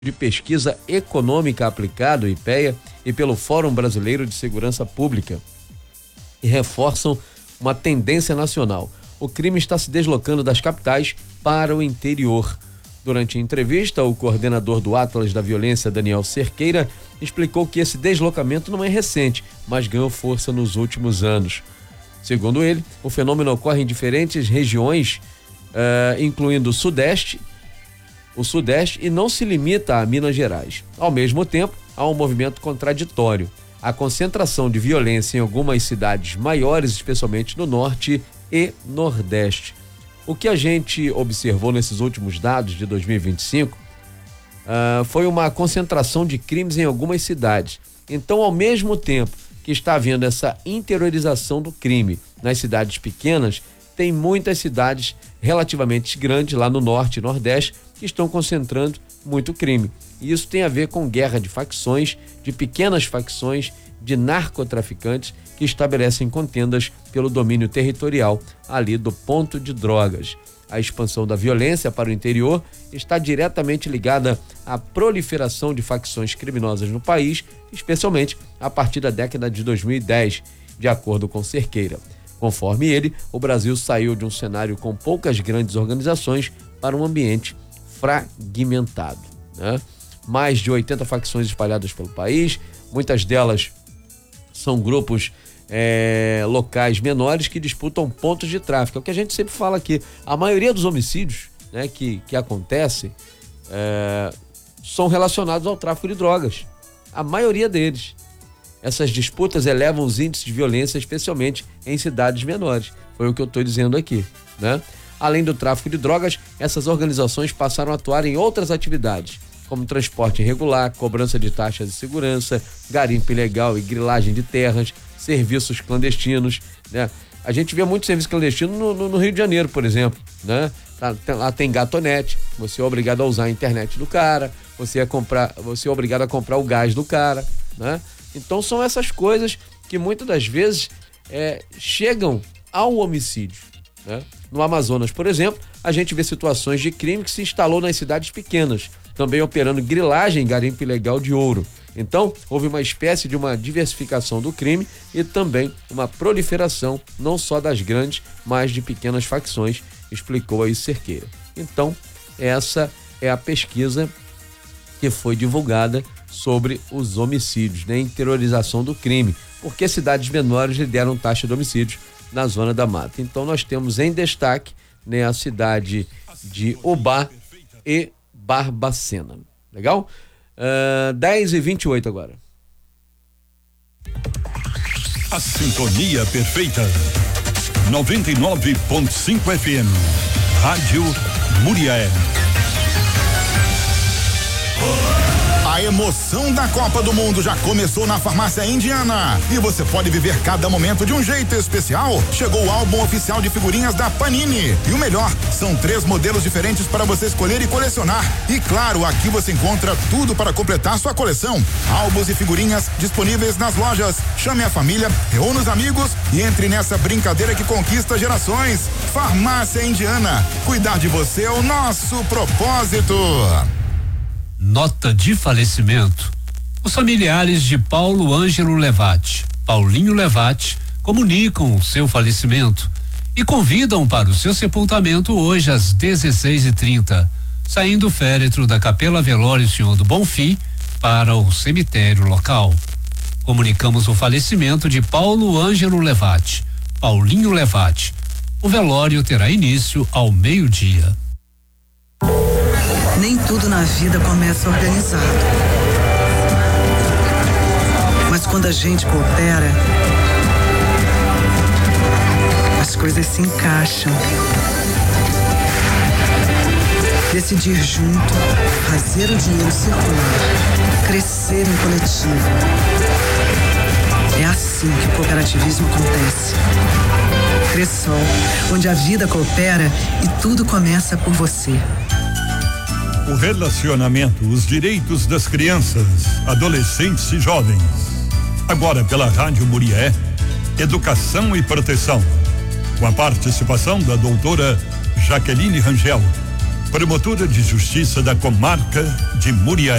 de Pesquisa Econômica Aplicada, o IPEA, e pelo Fórum Brasileiro de Segurança Pública, e reforçam uma tendência nacional. O crime está se deslocando das capitais para o interior. Durante a entrevista, o coordenador do Atlas da Violência, Daniel Cerqueira, explicou que esse deslocamento não é recente, mas ganhou força nos últimos anos. Segundo ele, o fenômeno ocorre em diferentes regiões, incluindo o Sudeste, e não se limita a Minas Gerais. Ao mesmo tempo, há um movimento contraditório. A concentração de violência em algumas cidades maiores, especialmente no Norte e Nordeste. O que a gente observou nesses últimos dados de 2025 foi uma concentração de crimes em algumas cidades. Então, ao mesmo tempo que está havendo essa interiorização do crime nas cidades pequenas, tem muitas cidades relativamente grandes lá no Norte e Nordeste que estão concentrando muito crime. E isso tem a ver com guerra de facções, de pequenas facções, de narcotraficantes que estabelecem contendas pelo domínio territorial ali do ponto de drogas. A expansão da violência para o interior está diretamente ligada à proliferação de facções criminosas no país, especialmente a partir da década de 2010, de acordo com Cerqueira. Conforme ele, o Brasil saiu de um cenário com poucas grandes organizações para um ambiente fragmentado, né? Mais de 80 facções espalhadas pelo país, muitas delas são grupos locais menores que disputam pontos de tráfico. É o que a gente sempre fala aqui. A maioria dos homicídios, né, que acontecem são relacionados ao tráfico de drogas. A maioria deles. Essas disputas elevam os índices de violência, especialmente em cidades menores. Foi o que eu estou dizendo aqui, né? Além do tráfico de drogas, essas organizações passaram a atuar em outras atividades, como transporte irregular, cobrança de taxas de segurança, garimpo ilegal e grilagem de terras, serviços clandestinos, né? A gente vê muito serviço clandestino no Rio de Janeiro, por exemplo, né? Lá tem gatonete, você é obrigado a usar a internet do cara, você é obrigado a comprar o gás do cara, né? Então são essas coisas que muitas das vezes chegam ao homicídio, né? No Amazonas, por exemplo, a gente vê situações de crime que se instalou nas cidades pequenas, também operando grilagem e garimpo ilegal de ouro. Então, houve uma espécie de uma diversificação do crime e também uma proliferação não só das grandes, mas de pequenas facções, explicou aí Cerqueira. Então, essa é a pesquisa que foi divulgada sobre os homicídios, né? Interiorização do crime, porque cidades menores lideram taxa de homicídios na zona da mata. Então nós temos em destaque, né, a cidade de Ubá e Barbacena. Legal? 10h28 agora. A sintonia perfeita. 99.5 FM. Rádio Muriaé. A emoção da Copa do Mundo já começou na Farmácia Indiana e você pode viver cada momento de um jeito especial. Chegou o álbum oficial de figurinhas da Panini e o melhor, são 3 modelos diferentes para você escolher e colecionar. E claro, aqui você encontra tudo para completar sua coleção. Álbuns e figurinhas disponíveis nas lojas. Chame a família, reúna os amigos e entre nessa brincadeira que conquista gerações. Farmácia Indiana, cuidar de você é o nosso propósito. Nota de falecimento. Os familiares de Paulo Ângelo Levati, Paulinho Levati, comunicam o seu falecimento e convidam para o seu sepultamento hoje às 16h30, saindo o féretro da Capela Velório Senhor do Bonfim para o cemitério local. Comunicamos o falecimento de Paulo Ângelo Levati, Paulinho Levati. O velório terá início ao meio-dia. Nem tudo na vida começa organizado. Mas quando a gente coopera, as coisas se encaixam. Decidir junto, fazer o dinheiro circular, crescer em coletivo. É assim que o cooperativismo acontece. Cressol, onde a vida coopera e tudo começa por você. O relacionamento, os direitos das crianças, adolescentes e jovens. Agora pela Rádio Muriaé, Educação e Proteção. Com a participação da doutora Jaqueline Rangel. Promotora de Justiça da Comarca de Muriaé.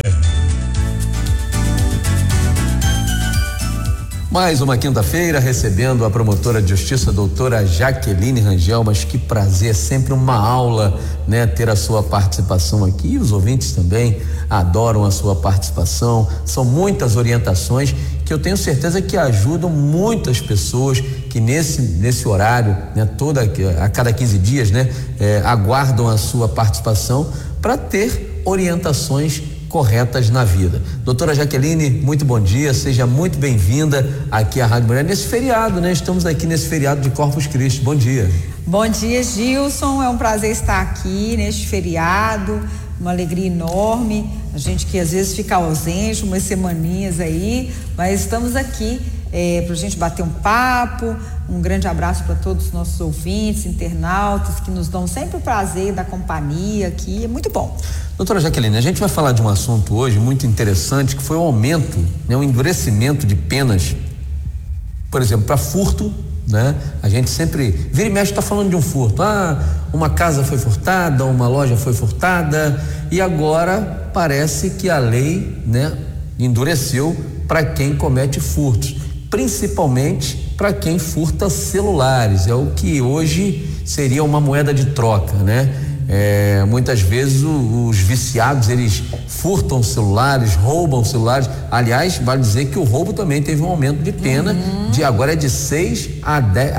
Mais uma quinta-feira recebendo a promotora de justiça, doutora Jaqueline Rangel, mas que prazer, é sempre uma aula, né, ter a sua participação aqui, e os ouvintes também adoram a sua participação, são muitas orientações que eu tenho certeza que ajudam muitas pessoas que nesse horário, né, a cada 15 dias, né, aguardam a sua participação para ter orientações corretas na vida. Doutora Jaqueline, muito bom dia, seja muito bem-vinda aqui à Rádio Mulher nesse feriado, né? Estamos aqui nesse feriado de Corpus Christi. Bom dia. Bom dia, Gilson, é um prazer estar aqui neste feriado, uma alegria enorme, a gente que às vezes fica ausente umas semaninhas aí, mas estamos aqui para a gente bater um papo. Um grande abraço para todos os nossos ouvintes, internautas que nos dão sempre o prazer da companhia aqui, é muito bom. Doutora Jaqueline, a gente vai falar de um assunto hoje muito interessante, que foi o aumento, né, o endurecimento de penas, por exemplo, para furto, né? A gente sempre vira e mexe, está falando de um furto, uma casa foi furtada, uma loja foi furtada, e agora parece que a lei, né, endureceu para quem comete furtos, principalmente para quem furta celulares, é o que hoje seria uma moeda de troca, né? Muitas vezes os viciados, eles furtam celulares, roubam celulares. Aliás, vale dizer que o roubo também teve um aumento de pena, agora é de 6 a 10,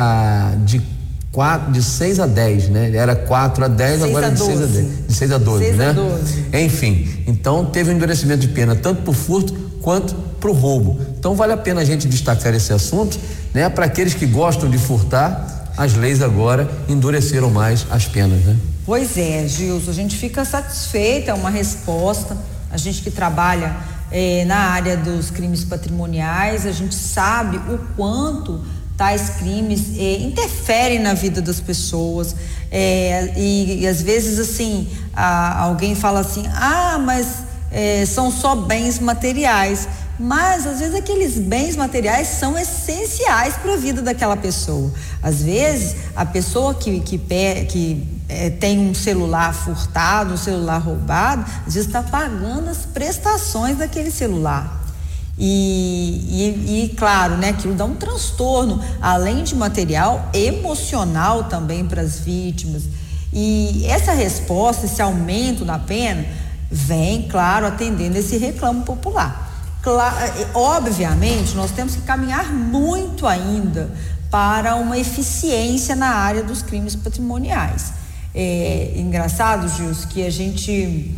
de 6 a 10, né? Era 4 a 10, agora é de 6 a 10. De 6 a 12, 6 né? A 12. Enfim, então teve um endurecimento de pena tanto por furto quanto para o roubo. Então vale a pena a gente destacar esse assunto, né? Para aqueles que gostam de furtar, as leis agora endureceram mais as penas, né? Pois é, Gilson, a gente fica satisfeita, é uma resposta. A gente que trabalha na área dos crimes patrimoniais, a gente sabe o quanto tais crimes interferem na vida das pessoas, e às vezes assim, alguém fala assim, mas são só bens materiais, mas às vezes aqueles bens materiais são essenciais para a vida daquela pessoa. Às vezes a pessoa que tem um celular furtado, um celular roubado, às vezes está pagando as prestações daquele celular. E claro, né, aquilo dá um transtorno, além de material, emocional também para as vítimas. E essa resposta, esse aumento da pena, vem, claro, atendendo esse reclamo popular. Obviamente, nós temos que caminhar muito ainda para uma eficiência na área dos crimes patrimoniais. Engraçado, Gilson, que a gente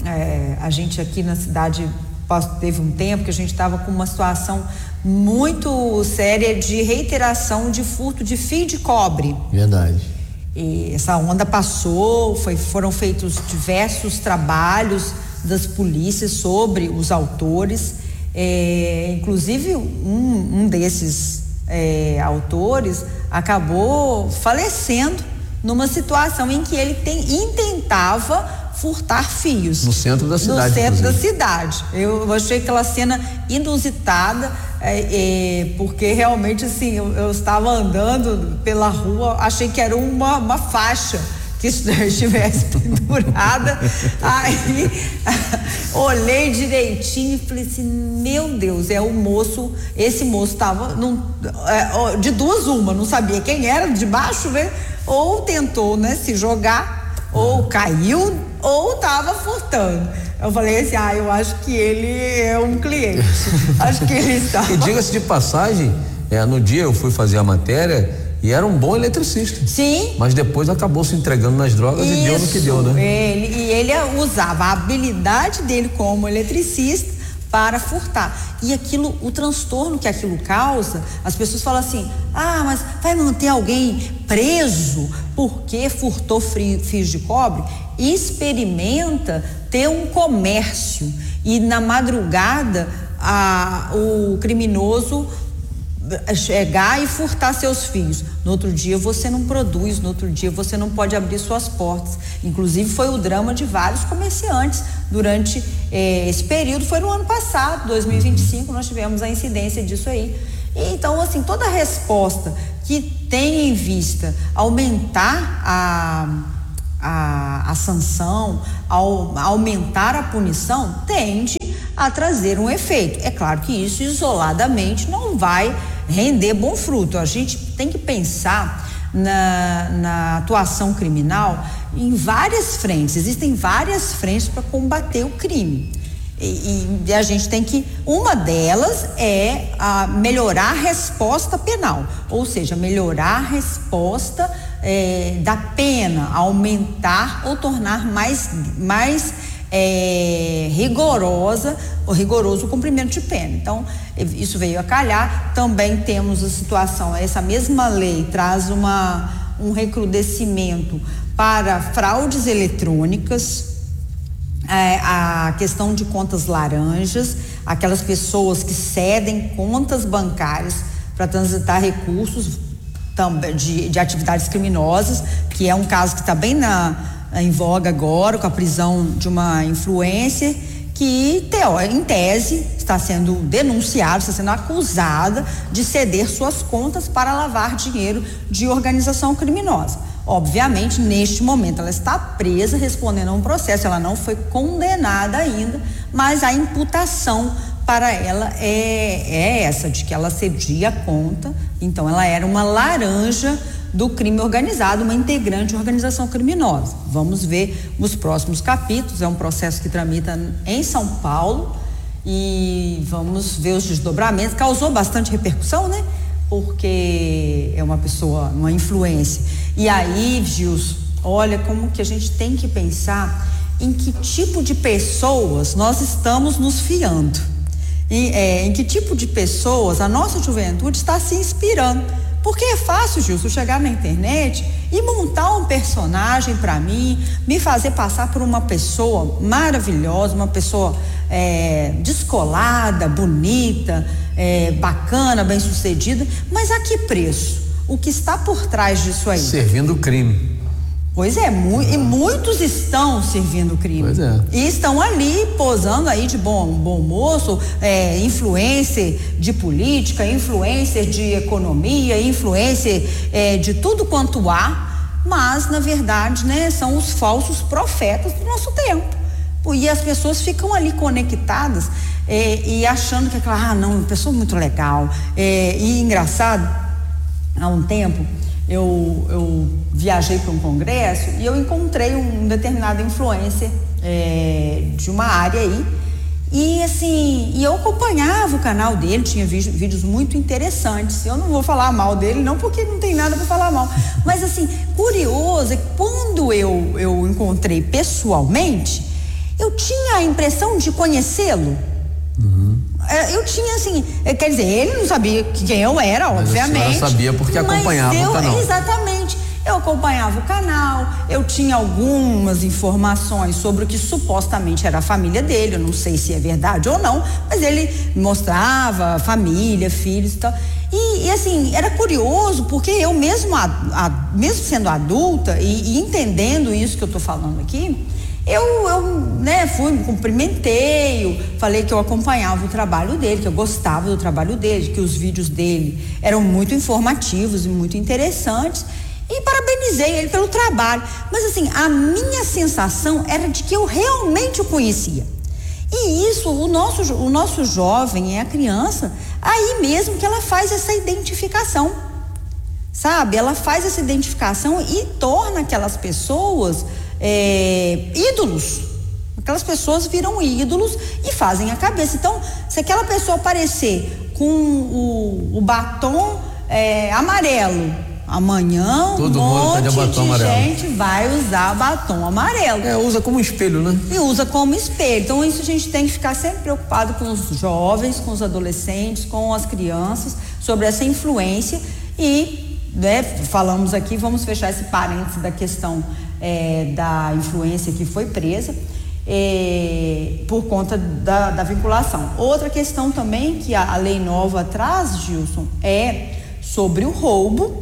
aqui na cidade teve um tempo que a gente estava com uma situação muito séria de reiteração de furto de fio de cobre. Verdade. E essa onda passou, foram feitos diversos trabalhos das polícias sobre os autores, inclusive um desses autores acabou falecendo numa situação em que ele intentava furtar fios. No centro da cidade. No centro da cidade. Eu achei aquela cena inusitada, porque realmente assim, eu estava andando pela rua, achei que era uma faixa que estivesse pendurada, aí olhei direitinho e falei assim, meu Deus, esse moço estava de duas uma, não sabia quem era, de baixo, né? Ou tentou, né, se jogar, ou caiu, ou estava furtando. Eu falei assim, eu acho que ele é um cliente, acho que ele estava... E diga-se de passagem, no dia eu fui fazer a matéria e era um bom eletricista. Sim. Mas depois acabou se entregando nas drogas. Isso, e deu no que deu, né? Ele usava a habilidade dele como eletricista para furtar. E o transtorno que aquilo causa, as pessoas falam assim, mas vai manter alguém preso porque furtou fios de cobre? Experimenta ter um comércio e na madrugada o criminoso chegar e furtar seus fios. No outro dia você não produz, no outro dia você não pode abrir suas portas. Inclusive foi o drama de vários comerciantes durante esse período. Foi no ano passado, 2025, nós tivemos a incidência disso aí. E, então, assim, toda resposta que tem em vista aumentar a sanção, ao aumentar a punição, tende a trazer um efeito. É claro que isso isoladamente não vai render bom fruto. A gente tem que pensar na atuação criminal em várias frentes. Existem várias frentes para combater o crime. E a gente tem que, uma delas é melhorar a resposta penal, ou seja, melhorar a resposta da pena, aumentar ou tornar mais rigoroso o cumprimento de pena. Então, isso veio a calhar. Também temos a situação, essa mesma lei traz um recrudescimento para fraudes eletrônicas, a questão de contas laranjas, aquelas pessoas que cedem contas bancárias para transitar recursos de atividades criminosas, que é um caso que está bem em voga agora, com a prisão de uma influencer que, em tese, está sendo denunciada, está sendo acusada de ceder suas contas para lavar dinheiro de organização criminosa. Obviamente, neste momento, ela está presa respondendo a um processo, ela não foi condenada ainda, mas a imputação para ela é essa, de que ela cedia a conta. Então ela era uma laranja do crime organizado, uma integrante de organização criminosa. Vamos ver os próximos capítulos, é um processo que tramita em São Paulo e vamos ver os desdobramentos. Causou bastante repercussão, né? Porque é uma pessoa, uma influência. E aí, Gilson, olha como que a gente tem que pensar em que tipo de pessoas nós estamos nos fiando. Em que tipo de pessoas a nossa juventude está se inspirando. Porque é fácil, Gilson, chegar na internet e montar um personagem para mim, me fazer passar por uma pessoa maravilhosa, uma pessoa descolada, bonita, bacana, bem-sucedida, mas a que preço? O que está por trás disso aí? Servindo o crime. Pois é, e muitos estão servindo o crime. Pois é. E estão ali posando aí de bom moço, influencer de política, influencer de economia, influencer de tudo quanto há, mas na verdade, né, são os falsos profetas do nosso tempo. E as pessoas ficam ali conectadas e achando que aquela, uma pessoa muito legal. E engraçado, há um tempo eu viajei para um congresso e eu encontrei um determinado influencer de uma área aí e eu acompanhava o canal dele, tinha vídeos muito interessantes. Eu não vou falar mal dele não, porque não tem nada para falar mal, mas assim, curioso é que quando eu encontrei pessoalmente, eu tinha a impressão de conhecê-lo. Eu tinha assim, quer dizer, ele não sabia quem eu era, obviamente. Mas sabia porque acompanhava o canal. Exatamente. Eu acompanhava o canal, eu tinha algumas informações sobre o que supostamente era a família dele, eu não sei se é verdade ou não, mas ele mostrava família, filhos e tal. E assim, era curioso, porque eu mesmo sendo adulta e entendendo isso que eu tô falando aqui, eu fui, me cumprimentei, falei que eu acompanhava o trabalho dele, que eu gostava do trabalho dele, que os vídeos dele eram muito informativos e muito interessantes, e parabenizei ele pelo trabalho. Mas assim, a minha sensação era de que eu realmente o conhecia. E isso, o nosso jovem, a criança, aí mesmo que ela faz essa identificação, sabe? Ela faz essa identificação e torna aquelas pessoas ídolos. Aquelas pessoas viram ídolos e fazem a cabeça. Então, se aquela pessoa aparecer com o batom amarelo, amanhã todo mundo tá de batom amarelo. Gente vai usar batom amarelo. Usa como espelho, né? E usa como espelho. Então, isso a gente tem que ficar sempre preocupado com os jovens, com os adolescentes, com as crianças, sobre essa influência. E, falamos aqui, vamos fechar esse parênteses da questão da influência que foi presa por conta da vinculação. Outra questão também que a lei nova traz, Gilson, é sobre o roubo,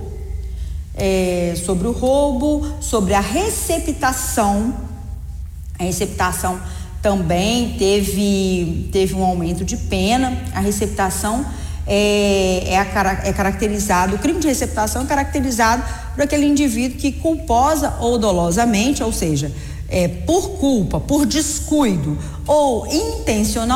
sobre a receptação. A receptação também teve um aumento de pena. A receptação é caracterizado, o crime de receptação é caracterizado por aquele indivíduo que culposa ou dolosamente, ou seja, por culpa, por descuido ou intencionalmente,